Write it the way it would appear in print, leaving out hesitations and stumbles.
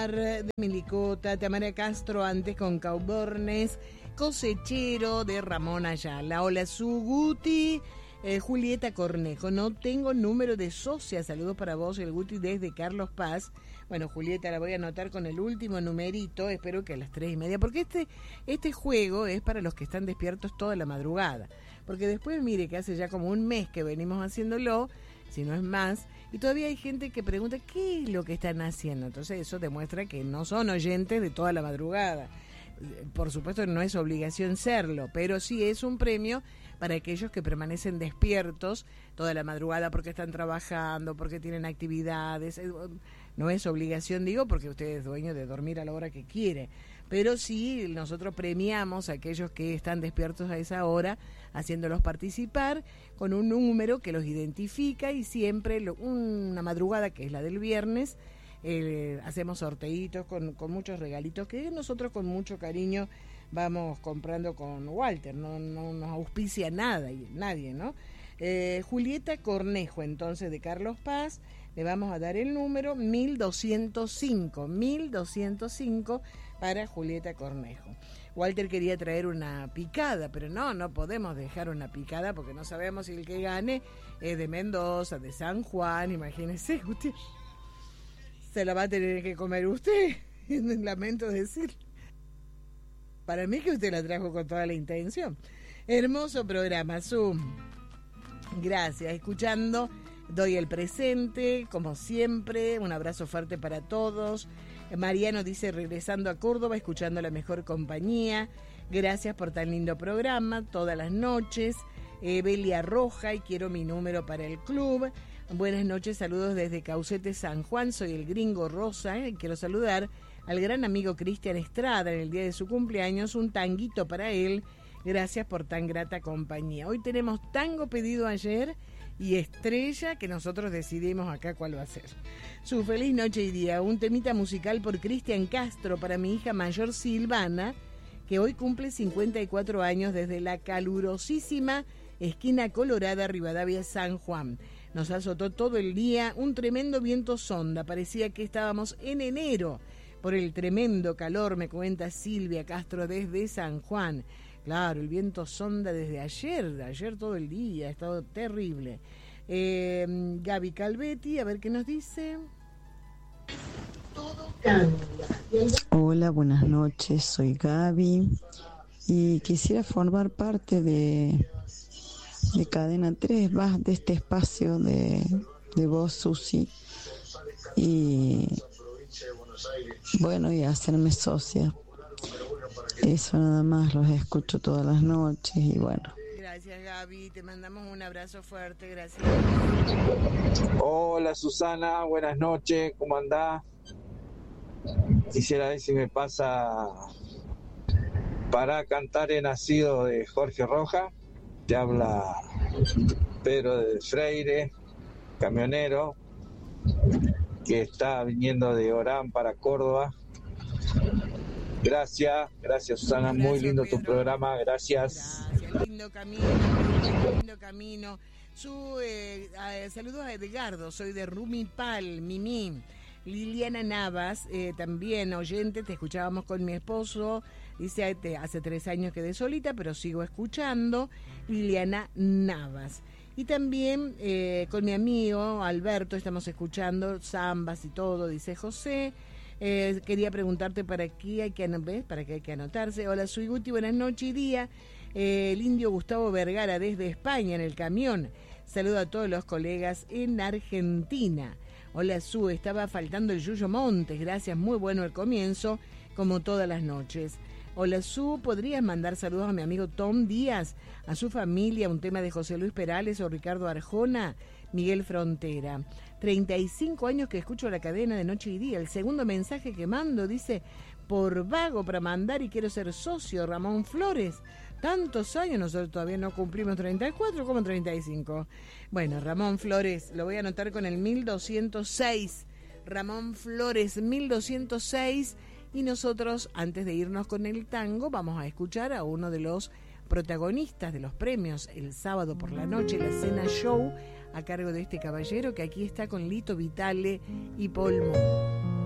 de Milicota, Tamara Castro antes con Caubornes, Cosechero de Ramón Ayala. Hola Suguti, Julieta Cornejo, no tengo número de socia, saludos para vos, el Guti desde Carlos Paz. Bueno, Julieta, la voy a anotar con el último numerito, espero que a las 3:30, porque este juego es para los que están despiertos toda la madrugada, porque después mire que hace ya como un mes que venimos haciéndolo, si no es más, y todavía hay gente que pregunta qué es lo que están haciendo, entonces eso demuestra que no son oyentes de toda la madrugada. Por supuesto no es obligación serlo, pero sí es un premio para aquellos que permanecen despiertos toda la madrugada porque están trabajando, porque tienen actividades. No es obligación, digo, porque usted es dueño de dormir a la hora que quiere, pero sí nosotros premiamos a aquellos que están despiertos a esa hora, haciéndolos participar con un número que los identifica, y siempre una madrugada que es la del viernes, hacemos sorteitos con muchos regalitos que nosotros con mucho cariño vamos comprando con Walter, no nos auspicia nadie, ¿no? Julieta Cornejo, entonces, de Carlos Paz, le vamos a dar el número 1205 para Julieta Cornejo. Walter quería traer una picada, pero no podemos dejar una picada porque no sabemos si el que gane es de Mendoza, de San Juan, imagínese usted. Se la va a tener que comer usted, lamento decir. Para mí que usted la trajo con toda la intención. Hermoso programa, Zoom. Gracias, escuchando, doy el presente, como siempre, un abrazo fuerte para todos. Mariano dice, regresando a Córdoba, escuchando la mejor compañía. Gracias por tan lindo programa, todas las noches. Belia Roja, y quiero mi número para el club. Buenas noches, saludos desde Caucete, San Juan, soy el Gringo Rosa, quiero saludar al gran amigo Cristian Estrada en el día de su cumpleaños, un tanguito para él, gracias por tan grata compañía. Hoy tenemos tango pedido ayer y estrella que nosotros decidimos acá cuál va a ser. Su feliz noche y día, un temita musical por Cristian Castro para mi hija mayor Silvana, que hoy cumple 54 años desde la calurosísima esquina Colorada, Rivadavia, San Juan. Nos azotó todo el día un tremendo viento sonda, parecía que estábamos en enero por el tremendo calor, me cuenta Silvia Castro desde San Juan. Claro, el viento sonda desde ayer todo el día, ha estado terrible. Gaby Calvetti, a ver qué nos dice. Hola, buenas noches, soy Gaby y quisiera formar parte de Cadena 3, vas de este espacio de vos, Susi, y bueno, y hacerme socia. Eso nada más, los escucho todas las noches y bueno. Gracias, Gaby, te mandamos un abrazo fuerte, gracias. Hola Susana, buenas noches, ¿cómo andás? Quisiera ver si me pasa para cantar He nacido de Jorge Roja. Te habla Pedro de Freire, camionero, que está viniendo de Orán para Córdoba. Gracias Susana, muy lindo Pedro. Tu programa, gracias. Lindo camino. Saludos a Edgardo, soy de Rumipal, Mimí. Liliana Navas, también oyente, te escuchábamos con mi esposo, dice, hace 3 años quedé solita, pero sigo escuchando. Liliana Navas. Y también con mi amigo Alberto estamos escuchando zambas y todo, dice José. Quería preguntarte para qué hay que anotarse. Hola, soy Guti, buenas noches y día. El indio Gustavo Vergara desde España en el camión. Saludo a todos los colegas en Argentina. Hola, Su, estaba faltando el Yuyo Montes, gracias, muy bueno el comienzo, como todas las noches. Hola, Su, ¿podrías mandar saludos a mi amigo Tom Díaz, a su familia, un tema de José Luis Perales o Ricardo Arjona? Miguel Frontera. 35 años que escucho la cadena de noche y día. El segundo mensaje que mando dice, por vago para mandar y quiero ser socio, Ramón Flores. Tantos años, nosotros todavía no cumplimos 34, como 35. Bueno, Ramón Flores, lo voy a anotar con el 1206. Ramón Flores, 1206. Y nosotros, antes de irnos con el tango, vamos a escuchar a uno de los protagonistas de los premios el sábado por la noche, la Cena Show, a cargo de este caballero que aquí está con Lito Vitale y Paul Moon.